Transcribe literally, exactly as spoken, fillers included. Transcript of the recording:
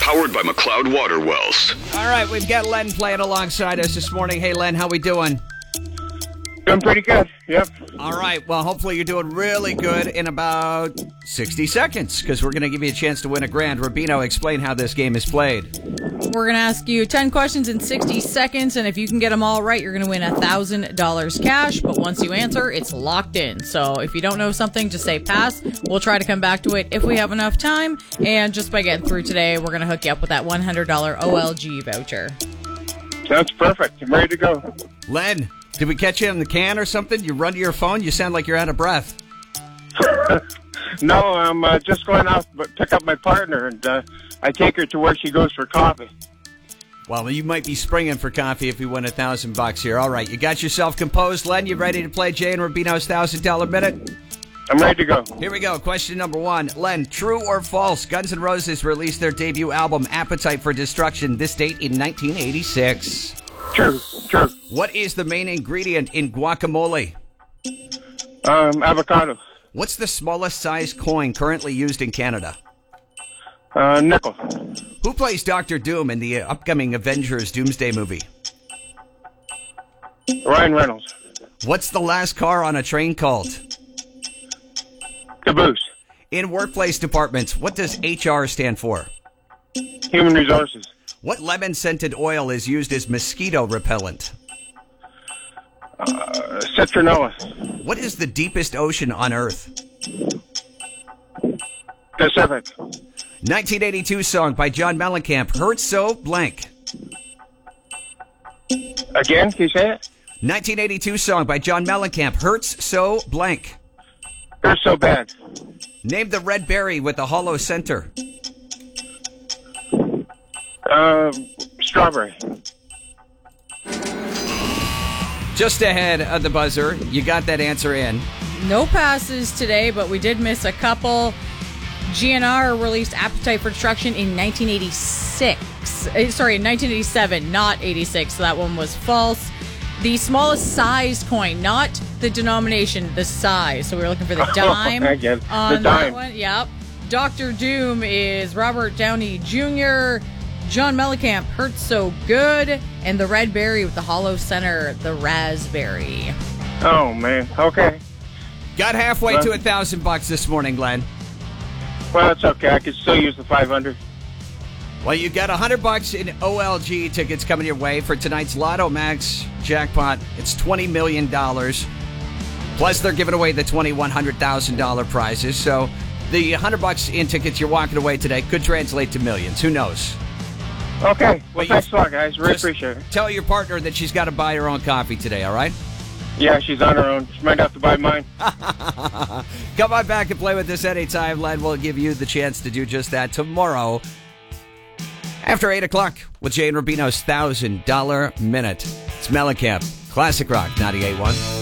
Powered by McLeod Water Wells. All right, we've got Len playing alongside us this morning. Hey, Len, how we doing? Doing pretty good, yep. All right, well, hopefully you're doing really good in about sixty seconds, because we're going to give you a chance to win a grand. Rubino, explain how this game is played. We're going to ask you ten questions in sixty seconds, and if you can get them all right, you're going to win one thousand dollars cash. But once you answer, it's locked in. So if you don't know something, just say pass. We'll try to come back to it if we have enough time. And just by getting through today, we're going to hook you up with that one hundred dollars O L G voucher. Sounds perfect. I'm ready to go. Len, did we catch you in the can or something? You run to your phone? You sound like you're out of breath. No, I'm uh, just going out to pick up my partner, and uh, I take her to where she goes for coffee. Well, you might be springing for coffee if we win a thousand bucks here. All right, you got yourself composed, Len. You ready to play Jay and Rubino's thousand dollar minute? I'm ready to go. Here we go. Question number one. Len, true or false? Guns N' Roses released their debut album, Appetite for Destruction, this date in nineteen eighty-six. True, true. What is the main ingredient in guacamole? Um, avocado. What's the smallest size coin currently used in Canada? Uh, nickel. Who plays Doctor Doom in the upcoming Avengers Doomsday movie? Ryan Reynolds. What's the last car on a train called? Caboose. In workplace departments, what does H R stand for? Human resources. What lemon-scented oil is used as mosquito repellent? Uh, citronella. What is the deepest ocean on Earth? Pacific. nineteen eighty-two song by John Mellencamp, Hurt So Blank. Again, can you say it? nineteen eighty-two song by John Mellencamp, Hurts So Blank. They're so bad. Name the red berry with the hollow center. Uh, strawberry. Just ahead of the buzzer, you got that answer in. No passes today, but we did miss a couple. G N R released Appetite for Destruction in nineteen eighty-six. Uh, sorry, in nineteen eighty-seven, not eighty-six. So that one was false. The smallest sized coin, not the denomination, the size. So we were looking for the dime I get it. on The that dime. one. Yep. Doctor Doom is Robert Downey Junior John Mellencamp, Hurts So Good, and the red berry with the hollow center, the raspberry. Oh, man. Okay. Got halfway Well- to a thousand bucks this morning, Glenn. Well, it's okay. I can still use the five hundred. Well, you got a hundred bucks in O L G tickets coming your way for tonight's Lotto Max jackpot. It's twenty million dollars. Plus, they're giving away the twenty-one hundred thousand dollars prizes. So the hundred bucks in tickets you're walking away today could translate to millions. Who knows? Okay. Well, Well, you- thanks a lot, guys. Really Just appreciate it. Tell your partner that she's got to buy her own coffee today, all right? Yeah, she's on her own. She might have to buy mine. Come on back and play with us anytime. Len will give you the chance to do just that tomorrow after eight o'clock with Jay and Rubino's one thousand dollar minute. It's Mellencamp, Classic Rock ninety-eight point one.